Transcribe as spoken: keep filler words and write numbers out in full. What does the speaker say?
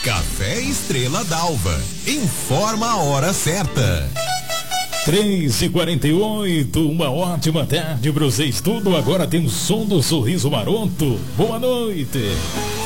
Café Estrela d'Alva. Informa a hora certa. três e quarenta e oito, uma ótima tarde pra vocês tudo. Agora tem o som do Sorriso Maroto. Boa noite.